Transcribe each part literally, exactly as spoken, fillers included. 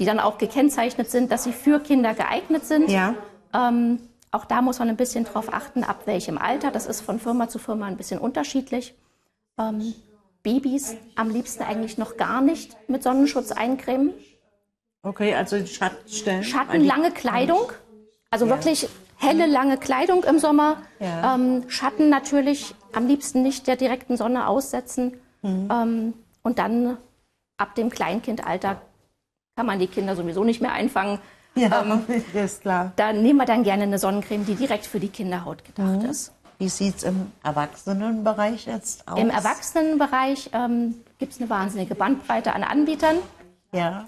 die dann auch gekennzeichnet sind, dass sie für Kinder geeignet sind. Ja. Ähm, auch da muss man ein bisschen drauf achten, ab welchem Alter. Das ist von Firma zu Firma ein bisschen unterschiedlich. Ähm, Babys am liebsten eigentlich noch gar nicht mit Sonnenschutz eincremen. Okay, also die Schattenstellen. Schatten, lange Kleidung, also ja. wirklich helle, lange Kleidung im Sommer. Ja. Ähm, Schatten natürlich am liebsten nicht der direkten Sonne aussetzen. Mhm. Ähm, und dann ab dem Kleinkindalter kann man die Kinder sowieso nicht mehr einfangen. Ja, ähm, ist klar. Da nehmen wir dann gerne eine Sonnencreme, die direkt für die Kinderhaut gedacht mhm. ist. Wie sieht es im Erwachsenenbereich jetzt aus? Im Erwachsenenbereich ähm, gibt es eine wahnsinnige Bandbreite an Anbietern. Ja.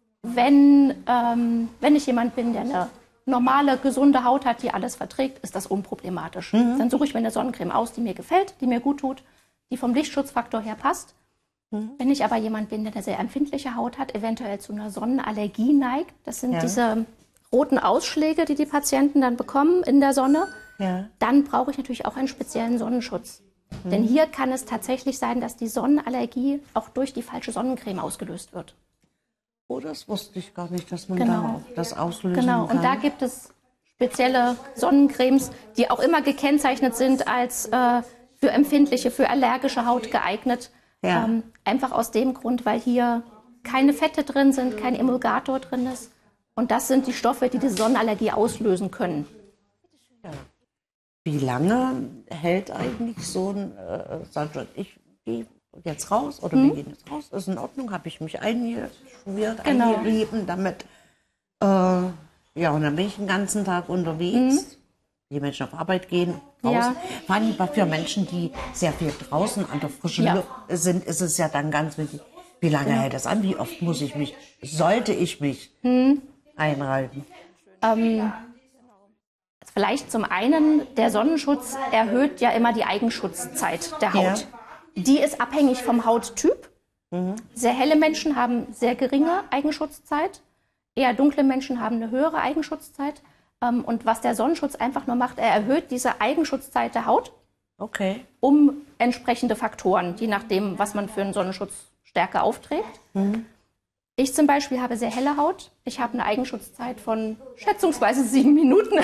Wenn, ähm, wenn ich jemand bin, der eine normale, gesunde Haut hat, die alles verträgt, ist das unproblematisch. Mhm. Dann suche ich mir eine Sonnencreme aus, die mir gefällt, die mir gut tut, die vom Lichtschutzfaktor her passt. Mhm. Wenn ich aber jemand bin, der eine sehr empfindliche Haut hat, eventuell zu einer Sonnenallergie neigt, das sind ja. diese roten Ausschläge, die die Patienten dann bekommen in der Sonne, ja. dann brauche ich natürlich auch einen speziellen Sonnenschutz. Mhm. Denn hier kann es tatsächlich sein, dass die Sonnenallergie auch durch die falsche Sonnencreme ausgelöst wird. Oh, das wusste ich gar nicht, dass man genau. da auch das auslösen genau. kann. Und da gibt es spezielle Sonnencremes, die auch immer gekennzeichnet sind als äh, für empfindliche, für allergische Haut geeignet. Ja. Ähm, einfach aus dem Grund, weil hier keine Fette drin sind, kein Emulgator drin ist. Und das sind die Stoffe, die die Sonnenallergie auslösen können. Ja. Wie lange hält eigentlich so ein, äh, sag schon, ich gehe jetzt raus oder hm? wir gehen jetzt raus, ist in Ordnung, habe ich mich eingeschmiert, genau. eingerieben damit. Äh, ja, und dann bin ich den ganzen Tag unterwegs. Hm? Die Menschen auf Arbeit gehen, raus. Ja. Vor allem für Menschen, die sehr viel draußen an der frischen ja. Luft sind, ist es ja dann ganz wichtig, wie lange genau. hält das an, wie oft muss ich mich, sollte ich mich hm? einreiben? Ähm, vielleicht zum einen, der Sonnenschutz erhöht ja immer die Eigenschutzzeit der Haut. Ja. Die ist abhängig vom Hauttyp. Mhm. Sehr helle Menschen haben sehr geringe Eigenschutzzeit. Eher dunkle Menschen haben eine höhere Eigenschutzzeit. Und was der Sonnenschutz einfach nur macht, er erhöht diese Eigenschutzzeit der Haut okay. um entsprechende Faktoren, je nachdem, was man für einen Sonnenschutz stärker aufträgt. Mhm. Ich zum Beispiel habe sehr helle Haut. Ich habe eine Eigenschutzzeit von schätzungsweise sieben Minuten.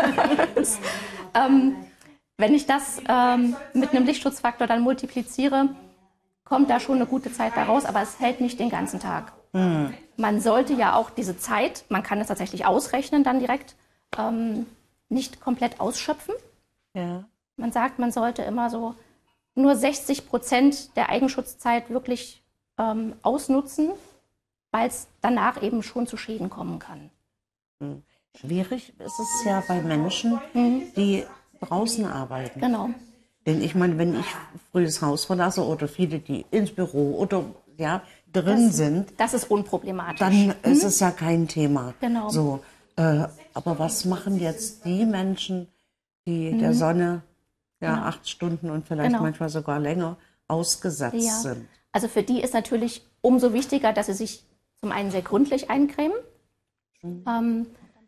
das, ähm, wenn ich das ähm, mit einem Lichtschutzfaktor dann multipliziere, kommt da schon eine gute Zeit bei raus, aber es hält nicht den ganzen Tag. Mhm. Man sollte ja auch diese Zeit, man kann es tatsächlich ausrechnen dann direkt, ähm, nicht komplett ausschöpfen. Ja. Man sagt, man sollte immer so nur sechzig Prozent der Eigenschutzzeit wirklich ähm, ausnutzen, weil es danach eben schon zu Schäden kommen kann. Mhm. Schwierig ist es ja bei Menschen, mhm. die draußen arbeiten. Genau. Denn ich meine, wenn ich früh das Haus verlasse oder viele, die ins Büro oder ja, drin das, sind, das ist unproblematisch. Dann mhm. ist es ja kein Thema. Genau. So, äh, aber was machen jetzt die Menschen, die mhm. der Sonne ja, genau. acht Stunden und vielleicht genau. manchmal sogar länger ausgesetzt ja. sind? Also für die ist natürlich umso wichtiger, dass sie sich zum einen sehr gründlich eincremen, mhm. ähm,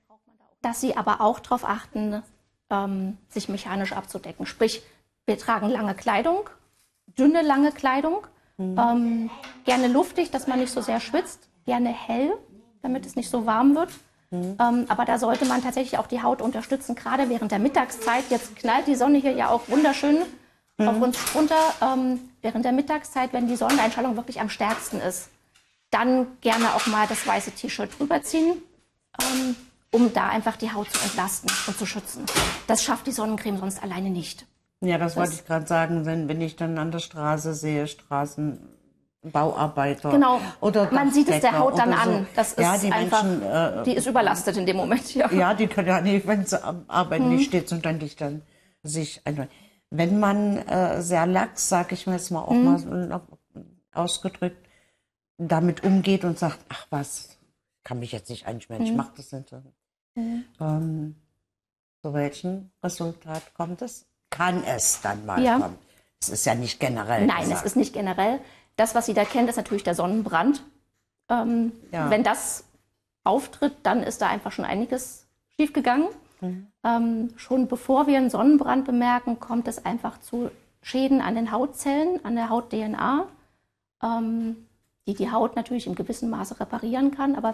dass sie aber auch darauf achten, ähm, sich mechanisch abzudecken. Sprich, wir tragen lange Kleidung, dünne, lange Kleidung, mhm. ähm, gerne luftig, dass man nicht so sehr schwitzt, gerne hell, damit es nicht so warm wird. Mhm. Ähm, aber da sollte man tatsächlich auch die Haut unterstützen, gerade während der Mittagszeit. Jetzt knallt die Sonne hier ja auch wunderschön mhm. auf uns runter. Ähm, während der Mittagszeit, wenn die Sonneneinstrahlung wirklich am stärksten ist, dann gerne auch mal das weiße T-Shirt drüberziehen, ähm, um da einfach die Haut zu entlasten und zu schützen. Das schafft die Sonnencreme sonst alleine nicht. Ja, das, das wollte ich gerade sagen, wenn, wenn ich dann an der Straße sehe, Straßenbauarbeiter. Genau, oder man sieht es der Haut dann so. an. Das ist ja, die einfach, Menschen, äh, die ist überlastet in dem Moment. Ja, ja die können ja nicht, wenn sie am Arbeiten mhm. nicht steht, sondern nicht dann sich ein. Wenn man äh, sehr lax, sage ich mir jetzt mal auch mhm. mal ausgedrückt, damit umgeht und sagt, ach was, kann mich jetzt nicht einschmieren, mhm. ich mache das nicht. Mhm. Ähm, zu welchem Resultat kommt es? Kann es dann mal ja. kommen? Es ist ja nicht generell. Nein, gesagt. es ist nicht generell. Das, was jeder kennt, ist natürlich der Sonnenbrand. Ähm, ja. Wenn das auftritt, dann ist da einfach schon einiges schiefgegangen. Mhm. Ähm, schon bevor wir einen Sonnenbrand bemerken, kommt es einfach zu Schäden an den Hautzellen, an der Haut-D N A, ähm, die die Haut natürlich in gewissem Maße reparieren kann. Aber